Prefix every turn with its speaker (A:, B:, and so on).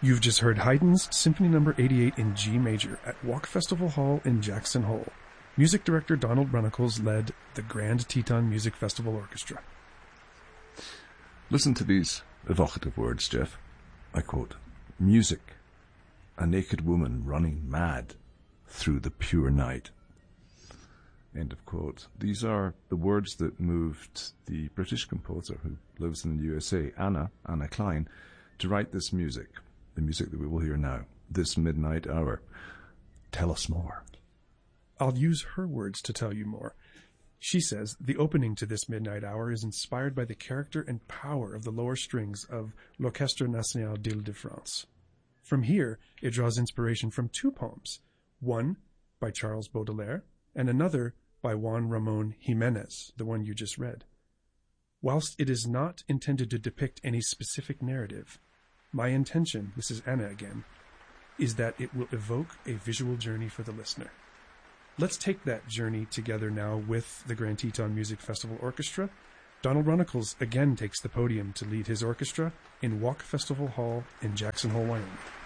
A: You've just heard Haydn's Symphony No. 88 in G major at Walk Festival Hall in Jackson Hole. Music director Donald Runnacles led the Grand Teton Music Festival Orchestra.
B: Listen to these evocative words, Jeff. I quote, "Music, a naked woman running mad through the pure night." End of quote. These are the words that moved the British composer who lives in the USA, Anna Klein, to write this music, the music that we will hear now, This Midnight Hour. Tell us more.
A: I'll use her words to tell you more. She says the opening to This Midnight Hour is inspired by the character and power of the lower strings of L'Orchestre National d'Île-de-France. From here, it draws inspiration from two poems, one by Charles Baudelaire and another by Juan Ramon Jimenez, the one you just read. Whilst it is not intended to depict any specific narrative, my intention, this is Anna again, is that it will evoke a visual journey for the listener. Let's take that journey together now with the Grand Teton Music Festival Orchestra. Donald Runnacles again takes the podium to lead his orchestra in Walk Festival Hall in Jackson Hole, Wyoming.